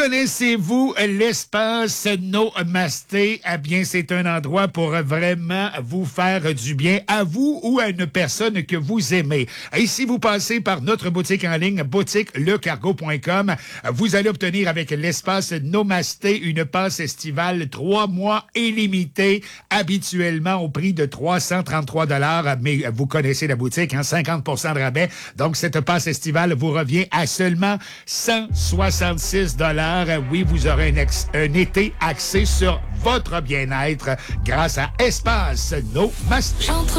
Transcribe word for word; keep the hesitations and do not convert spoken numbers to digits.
Connaissez-vous l'espace Nomasté? Eh bien, c'est un endroit pour vraiment vous faire du bien à vous ou à une personne que vous aimez. Et si vous passez par notre boutique en ligne, boutique le cargo point com, vous allez obtenir avec l'espace Nomasté une passe estivale trois mois illimitée, habituellement au prix de trois cent trente-trois dollars. Mais vous connaissez la boutique, hein, cinquante pour cent de rabais. Donc, cette passe estivale vous revient à seulement cent soixante-six dollars. Oui, vous aurez un, ex- un été axé sur votre bien-être grâce à Espace Nomasté.